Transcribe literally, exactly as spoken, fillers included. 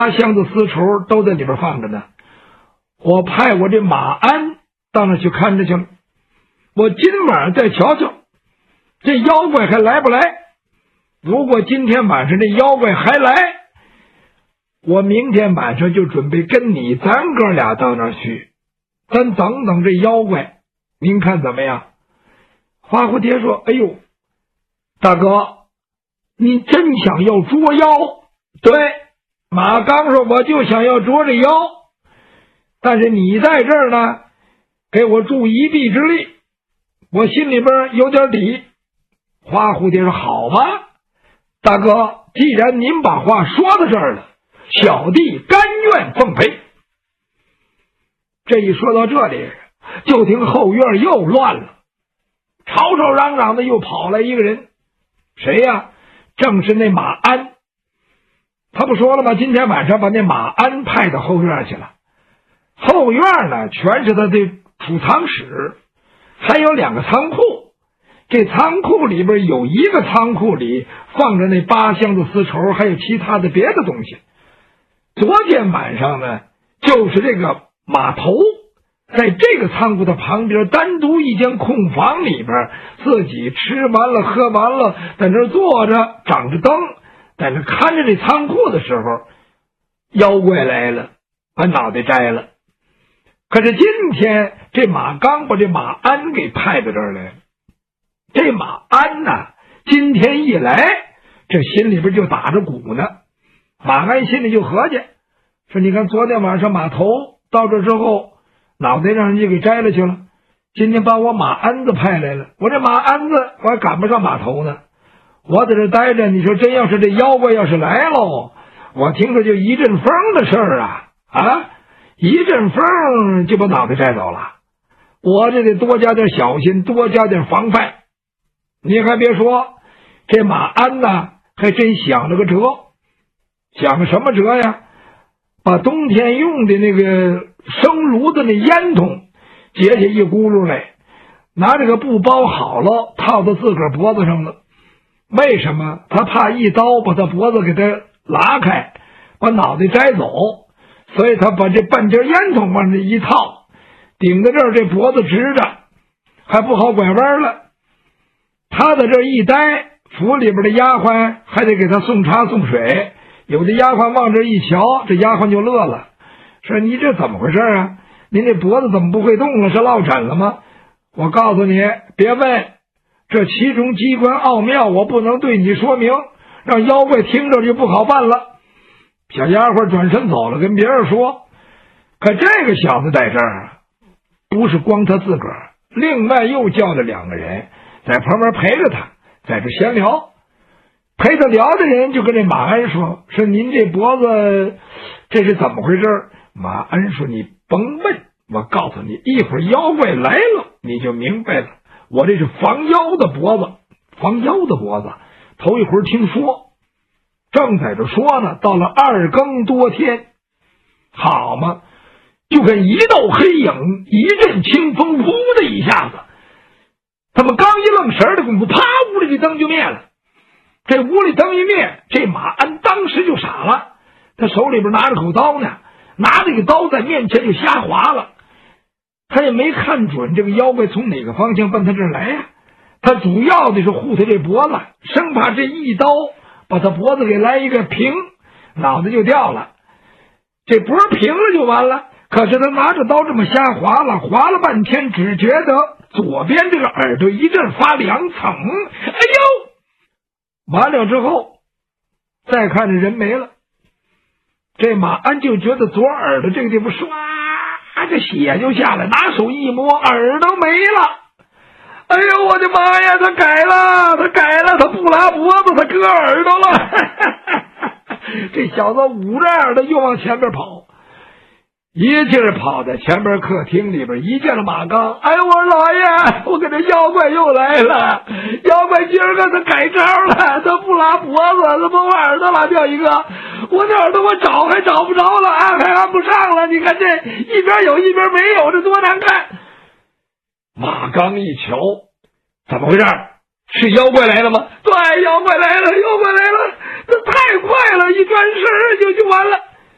箱子丝绸都在里边放着呢。我派我这马鞍到那去看着去了。我今晚再瞧瞧，这妖怪还来不来？如果今天晚上这妖怪还来，我明天晚上就准备跟你咱哥俩到那儿去，咱等等这妖怪，您看怎么样？花蝴蝶说：“哎呦，大哥，你真想要捉妖？”对，马刚说：“我就想要捉这妖，但是你在这儿呢，给我助一臂之力，我心里边有点底。”花蝴蝶说：“好吧，大哥，既然您把话说到这儿了，小弟甘愿奉陪。”这一说到这里，就听后院又乱了，吵吵嚷嚷的又跑来一个人，谁呀？正是那马鞍。他不说了吗？今天晚上把那马鞍派到后院去了。后院呢，全是他的储藏室，还有两个仓库。这仓库里边有一个仓库里放着那八箱子丝绸，还有其他的别的东西。昨天晚上呢，就是这个马头在这个仓库的旁边单独一间空房里边，自己吃完了喝完了，在那坐着长着灯，在那看着这仓库的时候，妖怪来了，把脑袋摘了。可是今天这马刚把这马鞍给派到这儿来了。这马鞍呢，今天一来，这心里边就打着鼓呢。马鞍心里就合计说：“你看昨天晚上马头到这之后，脑袋让人家给摘了去了，今天把我马鞍子派来了，我这马鞍子我还赶不上马头呢。我在这待着，你说真要是这妖怪要是来喽，我听说就一阵风的事儿啊啊，一阵风就把脑袋摘走了。我这得多加点小心，多加点防范。”你还别说，这马鞍呢还真想了个辙。想个什么辙呀？把冬天用的那个生炉子那烟筒截下一轱辘来，拿这个布包好了，套到自个儿脖子上了。为什么？他怕一刀把他脖子给他拉开，把脑袋摘走，所以他把这半截烟筒往这一套，顶在这儿，这脖子直着，还不好拐弯了。他在这一待，府里边的丫鬟还得给他送茶送水。有的丫鬟往这一瞧，这丫鬟就乐了，说：“你这怎么回事啊？您这脖子怎么不会动了？是落枕了吗？”我告诉你，别问，这其中机关奥妙，我不能对你说明，让妖怪听着就不好办了。小丫鬟转身走了，跟别人说。可这个小子在这儿啊，不是光他自个儿，另外又叫了两个人在旁边陪着他，在这闲聊。陪他聊的人就跟这马鞍说：“说您这脖子这是怎么回事？”马鞍说：“你甭问，我告诉你，一会儿妖怪来了你就明白了。我这是防妖的脖子，防妖的脖子。头一会儿听说，正在这说呢，到了二更多天，好嘛，就跟一道黑影，一阵清风，呼的一下子，他们刚一愣神的功夫，啪，屋里的灯就灭了。这屋里灯一灭，这马鞍当时就傻了，他手里边拿着口刀呢，拿这个刀在面前就瞎划了。他也没看准这个妖怪从哪个方向奔他这儿来呀、啊。他主要的是护他这脖子，生怕这一刀把他脖子给来一个平，脑袋就掉了。这脖平了就完了。可是他拿着刀这么瞎划了，划了半天，只觉得左边这个耳朵一阵发凉，噌，哎呦！完了之后，再看着人没了，这马鞍就觉得左耳朵这个地方唰，这血就下来，拿手一摸，耳朵没了。哎呦，我的妈呀！他改了，他改了，他不拉脖子，他割耳朵了。这小子捂着耳朵又往前边跑，一劲儿跑在前边客厅里边，一见了马刚，哎呦，我说老爷，我跟这妖怪又来了，妖怪今儿个他改招了，他不拉脖子，他把我耳朵拉掉一个，我这耳朵我找还找不着了，按还按不上了，你看这一边有一边没有，这多难看。马刚一瞧，怎么回事？是妖怪来了吗？对，妖怪来了，妖怪来了，这太快了，一转身就就完了。